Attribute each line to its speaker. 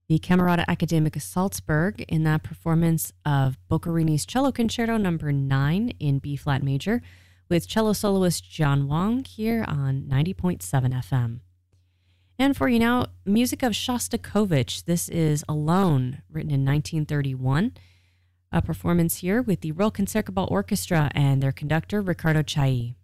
Speaker 1: the Camerata Academica Salzburg in that performance of Boccherini's Cello Concerto number 9 in B-flat major with cello soloist John Wang here on 90.7 FM. And for you now, music of Shostakovich. This is Alone, written in 1931. A performance here with the Royal Concertgebouw Orchestra and their conductor, Riccardo Chailly.